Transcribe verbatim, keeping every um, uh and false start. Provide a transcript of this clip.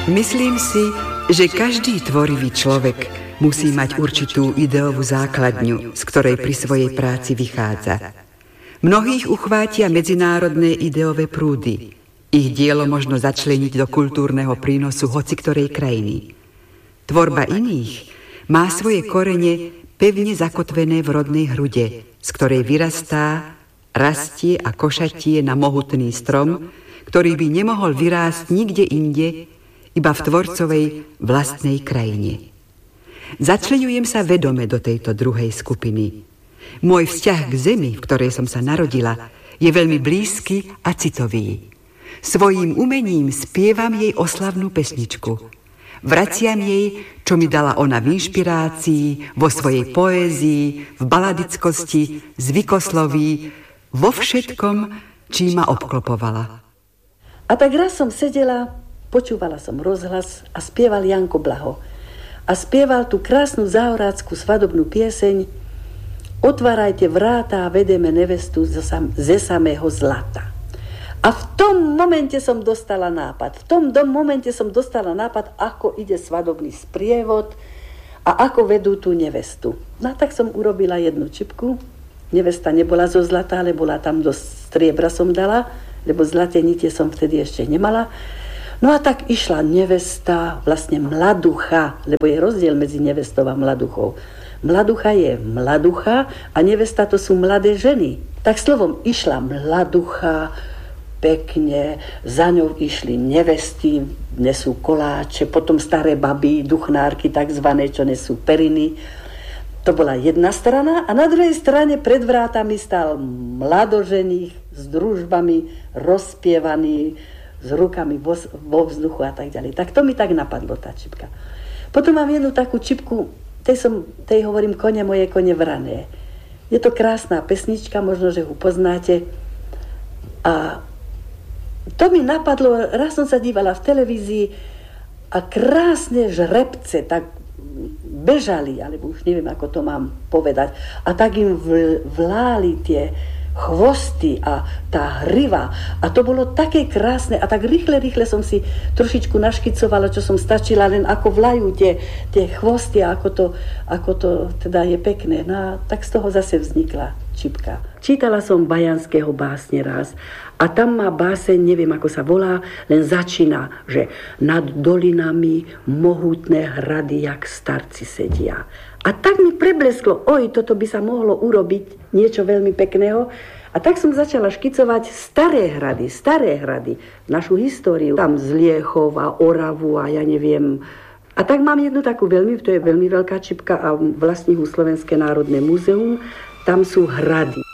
Myslím si, že každý tvorivý človek musí mať určitú ideovú základňu, z ktorej pri svojej práci vychádza. Mnohých uchvátia medzinárodné ideové prúdy. Ich dielo možno začleniť do kultúrneho prínosu hociktorej krajiny. Tvorba iných má svoje korene pevne zakotvené v rodnej hrude, z ktorej vyrastá, rastie a košatie na mohutný strom, ktorý by nemohol vyrásť nikde inde, iba v tvorcovej vlastnej krajine. Začleňujem sa vedome do tejto druhej skupiny. Môj vzťah k zemi, v ktorej som sa narodila, je veľmi blízky a citový. Svojím umením spievam jej oslavnú pesničku. Vraciam jej, čo mi dala ona v inšpirácii, vo svojej poézii, v baladickosti, zvykosloví, vo všetkom, čím ma obklopovala. A tak raz som sedela, počúvala som rozhlas a spieval Janko Blaho. A spieval tú krásnu záhorácku svadobnú pieseň Otvárajte vráta a vedeme nevestu ze samého zlata. A v tom momente som dostala nápad. V tom dom momente som dostala nápad, ako ide svadobný sprievod a ako vedú tú nevestu. No tak som urobila jednu čipku. Nevesta nebola zo zlata, ale bola tam do striebra som dala, lebo zlaté nitie som vtedy ešte nemala. No a tak išla nevesta, vlastne mladucha, lebo je rozdiel medzi nevestou a mladuchou. Mladucha je mladucha a nevesta to sú mladé ženy. Tak slovom išla mladucha, pekne, za ňou išli nevesty, nesú koláče, potom staré baby, duchnárky takzvané, čo nesú periny. To bola jedna strana a na druhej strane pred vrátami stál mladoženích s družbami, rozpievaný, s rukami vo, vo vzduchu a tak ďalej. Tak to mi tak napadlo, tá čipka. Potom mám jednu takú čipku, tej, som, tej hovorím Kone moje, kone vrané. Je to krásna pesnička, možno, že ho poznáte. A to mi napadlo, raz som sa dívala v televízii a krásne žrebce tak bežali, alebo už neviem, ako to mám povedať. A tak im vláli tie chvosty a tá hriva. A to bolo také krásne. A tak rýchle, rýchle som si trošičku naškicovala, čo som stačila, len ako vlajú tie, tie chvosty a ako to, ako to teda je pekné. No a tak z toho zase vznikla čipka. Čítala som Bajanského básne raz a tam má báseň, neviem ako sa volá, len začína, že nad dolinami mohutné hrady, jak starci sedia. A tak mi preblesklo, oj, toto by sa mohlo urobiť niečo veľmi pekného. A tak som začala škicovať staré hrady, staré hrady, našu históriu. Tam z Liechov a Oravu a ja neviem. A tak mám jednu takú veľmi, to je veľmi veľká čipka a vlastní ho Slovenské národné múzeum. Tam sú hrady.